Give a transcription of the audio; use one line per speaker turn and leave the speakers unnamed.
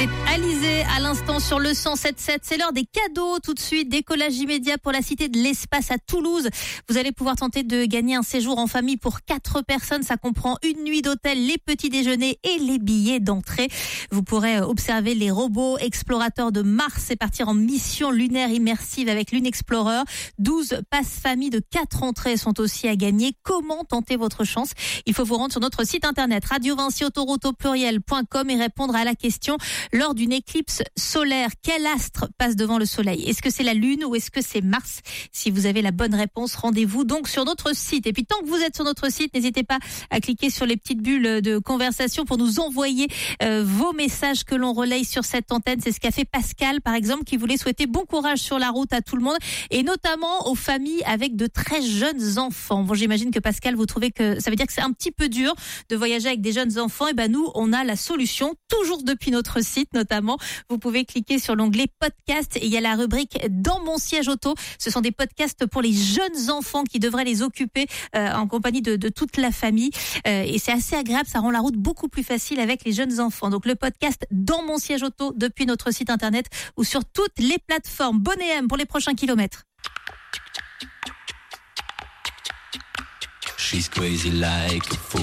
Alizé à l'instant sur le 107.7. C'est l'heure des cadeaux tout de suite. Décollage immédiat pour la Cité de l'Espace à Toulouse. Vous allez pouvoir tenter de gagner un séjour en famille pour 4 personnes. Ça comprend une nuit d'hôtel, les petits déjeuners et les billets d'entrée. Vous pourrez observer les robots explorateurs de Mars et partir en mission lunaire immersive avec Lunexplorer. 12 passes famille de 4 entrées sont aussi à gagner. Comment tenter votre chance? Il faut vous rendre sur notre site internet radiovinciautoroute.com et répondre à la question: lors d'une éclipse solaire, quel astre passe devant le soleil? Est-ce que c'est la Lune ou est-ce que c'est Mars? Si vous avez la bonne réponse, rendez-vous donc sur notre site. Et puis tant que vous êtes sur notre site, n'hésitez pas à cliquer sur les petites bulles de conversation pour nous envoyer vos messages que l'on relaye sur cette antenne. C'est ce qu'a fait Pascal, par exemple, qui voulait souhaiter bon courage sur la route à tout le monde et notamment aux familles avec de très jeunes enfants. Bon, j'imagine que Pascal, vous trouvez que ça veut dire que c'est un petit peu dur de voyager avec des jeunes enfants. Et ben nous, on a la solution, toujours depuis notre site notamment. Vous pouvez cliquer sur l'onglet podcast et il y a la rubrique dans mon siège auto. Ce sont des podcasts pour les jeunes enfants qui devraient les occuper en compagnie de toute la famille. Et c'est assez agréable, ça rend la route beaucoup plus facile avec les jeunes enfants. Donc le podcast dans mon siège auto depuis notre site internet ou sur toutes les plateformes. Bonne AM pour les prochains kilomètres.
She's crazy like a fool.